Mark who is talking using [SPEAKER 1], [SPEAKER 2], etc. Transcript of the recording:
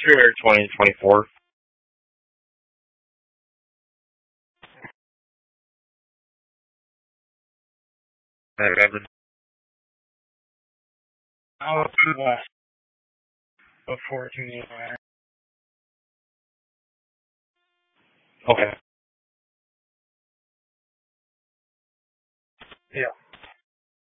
[SPEAKER 1] year 2024. Evan.
[SPEAKER 2] I'll do less before tuning in.
[SPEAKER 1] Okay.
[SPEAKER 2] Yeah.